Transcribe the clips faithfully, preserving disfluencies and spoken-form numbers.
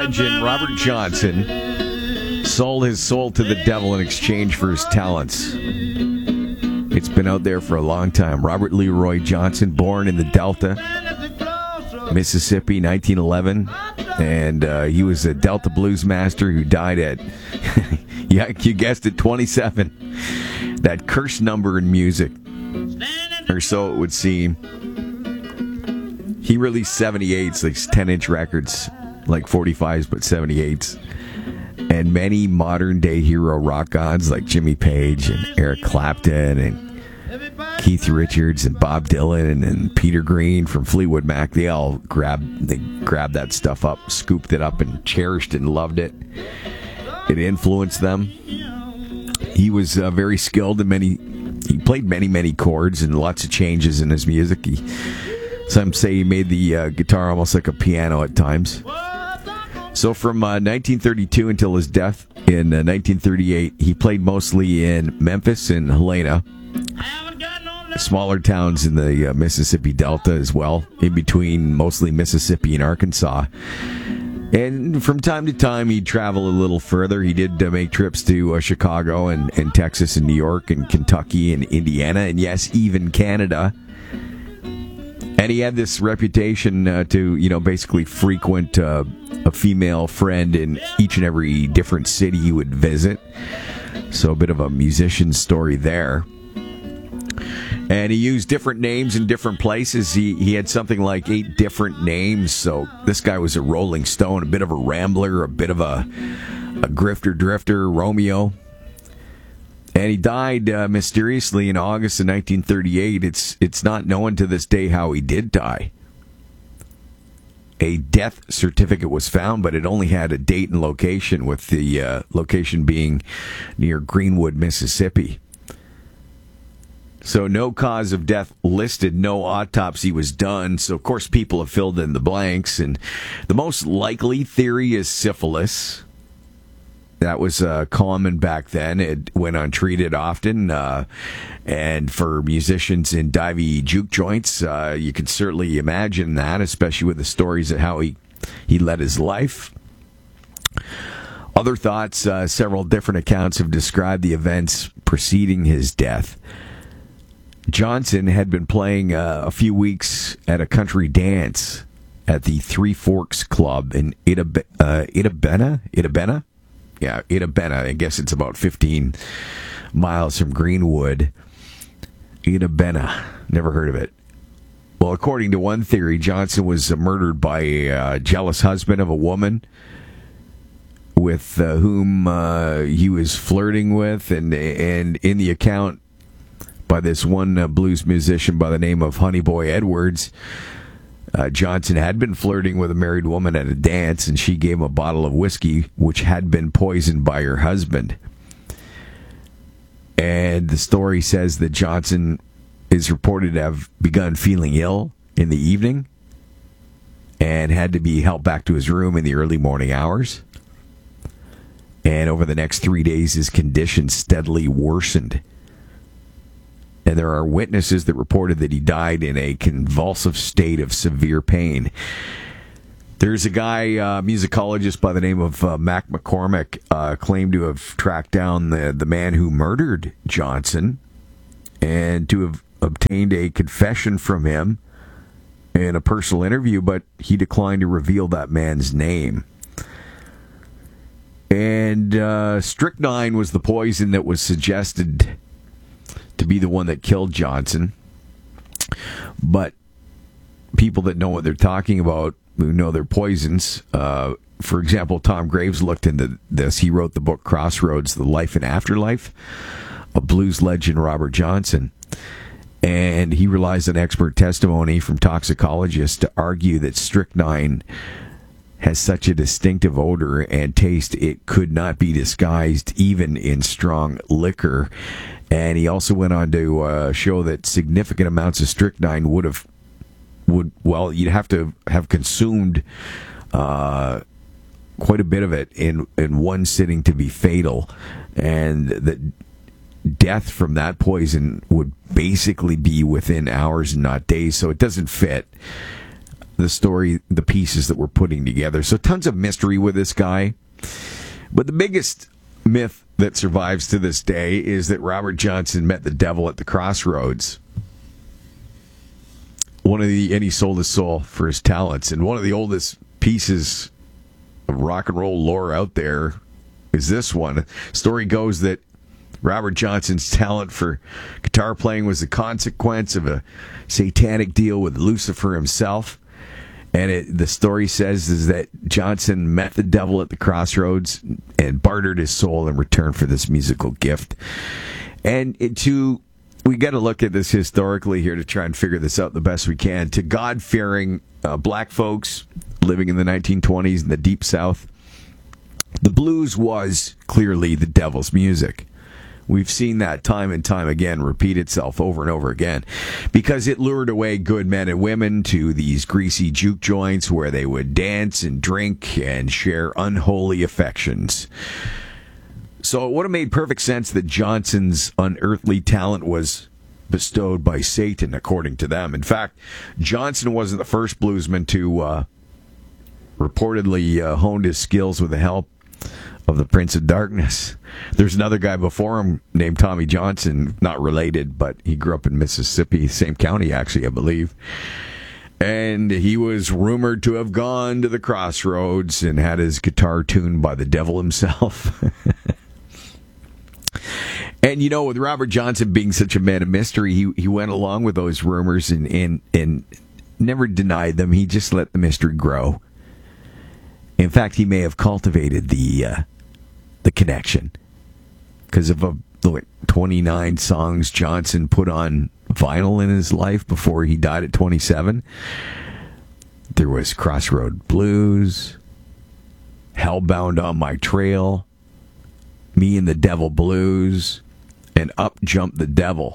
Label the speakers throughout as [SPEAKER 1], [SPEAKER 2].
[SPEAKER 1] legend Robert Johnson sold his soul to the devil in exchange for his talents. It's been out there for a long time. Robert Leroy Johnson, born in the Delta, Mississippi, nineteen eleven. And uh, he was a Delta blues master who died at, yeah, you guessed it, twenty-seven. That cursed number in music, or so it would seem. He released seventy-eights, like ten-inch records, like forty-fives, but seventy-eights. And many modern-day hero rock gods like Jimmy Page and Eric Clapton and Keith Richards and Bob Dylan and, and Peter Green from Fleetwood Mac, they all grabbed, they grabbed that stuff up, scooped it up, and cherished it and loved it. It influenced them. He was uh, very skilled in many, he played many, many chords and lots of changes in his music. He, some say he made the uh, guitar almost like a piano at times. So from uh, nineteen thirty-two until his death in uh, nineteen thirty-eight, he played mostly in Memphis and Helena, smaller towns in the uh, Mississippi Delta as well, in between mostly Mississippi and Arkansas. And from time to time, he'd travel a little further. He did uh, make trips to uh, Chicago and, and Texas and New York and Kentucky and Indiana, and yes, even Canada. And he had this reputation uh, to, you know, basically frequent uh, a female friend in each and every different city he would visit. So a bit of a musician's story there. And he used different names in different places. He he had something like eight different names. So this guy was a Rolling Stone, a bit of a rambler, a bit of a, a grifter drifter, Romeo. And he died uh, mysteriously in August of nineteen thirty-eight. It's it's not known to this day how he did die. A death certificate was found, but it only had a date and location, with the uh, location being near Greenwood, Mississippi. So no cause of death listed, no autopsy was done. So, of course, people have filled in the blanks. And the most likely theory is syphilis. That was uh, common back then. It went untreated often. Uh, and for musicians in divey juke joints, uh, you can certainly imagine that, especially with the stories of how he, he led his life. Other thoughts, uh, several different accounts have described the events preceding his death. Johnson had been playing uh, a few weeks at a country dance at the Three Forks Club in Itab- uh, Itabena? Itabena? Yeah, Itabena. I guess it's about fifteen miles from Greenwood. Itabena. Never heard of it. Well, according to one theory, Johnson was uh, murdered by a uh, jealous husband of a woman with uh, whom uh, he was flirting with, and and in the account by this one uh, blues musician by the name of Honey Boy Edwards, uh, Johnson had been flirting with a married woman at a dance, and she gave him a bottle of whiskey which had been poisoned by her husband. And the story says that Johnson is reported to have begun feeling ill in the evening and had to be helped back to his room in the early morning hours. And over the next three days, his condition steadily worsened. And there are witnesses that reported that he died in a convulsive state of severe pain. There's a guy, uh, musicologist by the name of uh, Mac McCormick, uh, claimed to have tracked down the, the man who murdered Johnson and to have obtained a confession from him in a personal interview, but he declined to reveal that man's name. And uh, strychnine was the poison that was suggested to be the one that killed Johnson. But people that know what they're talking about, who know their poisons, uh, for example, Tom Graves looked into this. He wrote the book Crossroads, The Life and Afterlife of blues legend Robert Johnson. And he relies on expert testimony from toxicologists to argue that strychnine has such a distinctive odor and taste it could not be disguised even in strong liquor. And he also went on to uh, show that significant amounts of strychnine would have, would well, you'd have to have consumed uh, quite a bit of it in, in one sitting to be fatal. And that death from that poison would basically be within hours and not days. So it doesn't fit. the story, the pieces that we're putting together. So tons of mystery with this guy. But the biggest myth that survives to this day is that Robert Johnson met the devil at the crossroads. One of the, and he sold his soul for his talents. And one of the oldest pieces of rock and roll lore out there is this one. Story goes that Robert Johnson's talent for guitar playing was a consequence of a satanic deal with Lucifer himself. And it, the story says is that Johnson met the devil at the crossroads and bartered his soul in return for this musical gift. And it, to we got to look at this historically here to try and figure this out the best we can. To God-fearing uh, black folks living in the nineteen twenties in the Deep South, the blues was clearly the devil's music. We've seen that time and time again repeat itself over and over again because it lured away good men and women to these greasy juke joints where they would dance and drink and share unholy affections. So it would have made perfect sense that Johnson's unearthly talent was bestowed by Satan, according to them. In fact, Johnson wasn't the first bluesman to uh, reportedly uh, honed his skills with the help of the Prince of Darkness. There's another guy before him named Tommy Johnson, not related, but he grew up in Mississippi, same county actually, I believe. And he was rumored to have gone to the crossroads and had his guitar tuned by the devil himself. And, you know, with Robert Johnson being such a man of mystery, he he went along with those rumors and, and, and never denied them. He just let the mystery grow. In fact, he may have cultivated the uh, the connection because of a, like, twenty-nine songs Johnson put on vinyl in his life before he died at twenty-seven. There was Crossroad Blues, Hellbound on My Trail, Me and the Devil Blues, and Up Jumped the Devil.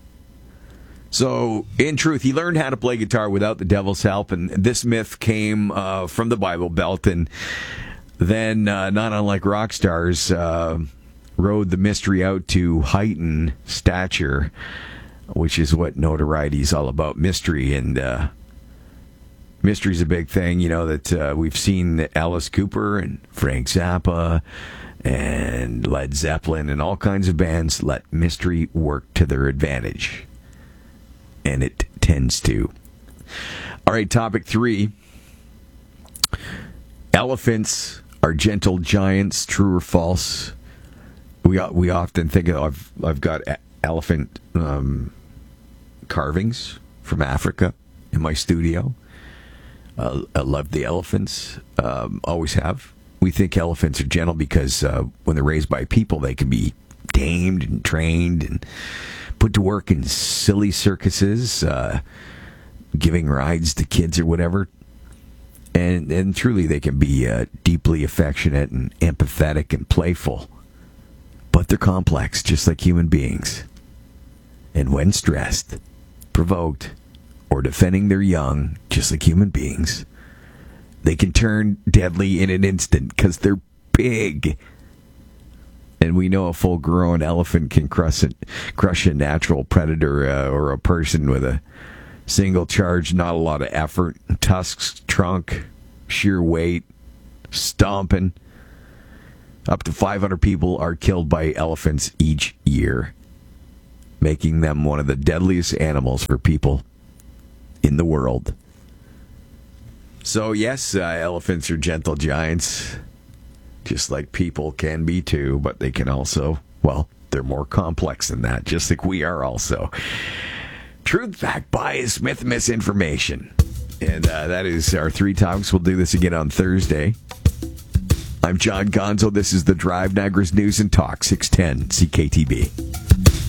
[SPEAKER 1] So, in truth, he learned how to play guitar without the devil's help, and this myth came uh, from the Bible Belt, and then, uh, not unlike rock stars, uh, rode the mystery out to heighten stature, which is what notoriety is all about, mystery, and uh, mystery's a big thing, you know, that uh, we've seen Alice Cooper and Frank Zappa and Led Zeppelin and all kinds of bands let mystery work to their advantage. And it tends to. All right, topic three. Elephants are gentle giants, true or false? We we often think of, I've, I've got elephant um, carvings from Africa in my studio. Uh, I love the elephants, um, always have. We think elephants are gentle because uh, when they're raised by people, they can be tamed and trained and put to work in silly circuses, uh, giving rides to kids or whatever. And, and truly, they can be uh, deeply affectionate and empathetic and playful. But they're complex, just like human beings. And when stressed, provoked, or defending their young, just like human beings, they can turn deadly in an instant because they're big. And we know a full-grown elephant can crush a, crush a natural predator uh, or a person with a single charge, not a lot of effort. Tusks, trunk, sheer weight, stomping. Up to five hundred people are killed by elephants each year, making them one of the deadliest animals for people in the world. So, yes, uh, elephants are gentle giants. Just like people can be too, but they can also, well, they're more complex than that, just like we are also. Truth, fact, bias, myth, misinformation. And uh, that is our three topics. We'll do this again on Thursday. I'm John Gonzo. This is The Drive, Niagara's News and Talk, six ten C K T B.